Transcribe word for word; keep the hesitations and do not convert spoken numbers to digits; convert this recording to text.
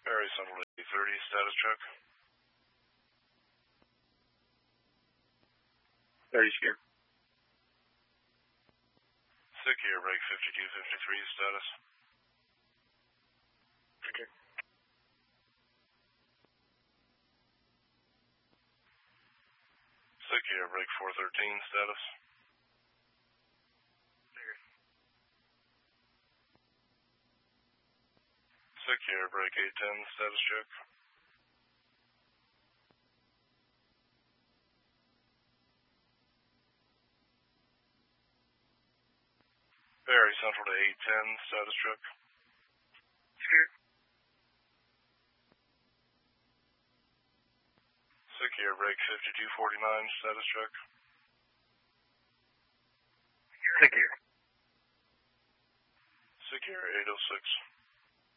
Ferry Central eight thirty, status check. thirty here. Sick here, break fifty-two fifty-three, status. Okay. Sick here, break four thirteen, status. Sick here, break eight ten, status check. Ferry Central to eight ten, status check. Sure. Sick here, break fifty-two forty-nine, status check. Sick here. Sick here, eight oh six.